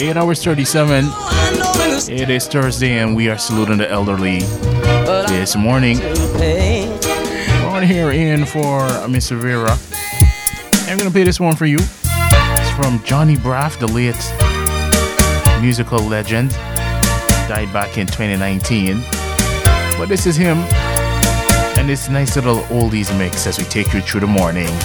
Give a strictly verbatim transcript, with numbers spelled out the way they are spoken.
eight hours thirty-seven. It is Thursday and we are saluting the elderly this morning. We're on here in for Mister Vera. I'm going to play this one for you. It's from Johnny Braff, the late musical legend. Died back in twenty nineteen. But this is him. And this nice little oldies mix as we take you through the morning.